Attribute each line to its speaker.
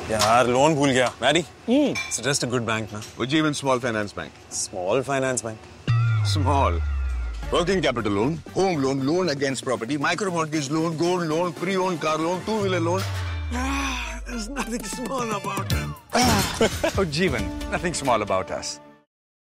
Speaker 1: यार लोन भूल गया Mary suggest a good bank ना
Speaker 2: Ujjivan Small Finance Bank.
Speaker 1: small finance bank
Speaker 2: Small. Working capital loan, home loan, loan against property, micro mortgage loan, gold loan, pre-owned car loan, two-wheeler loan.
Speaker 1: there's nothing small about it
Speaker 3: Oh, Jeevan, nothing small about us.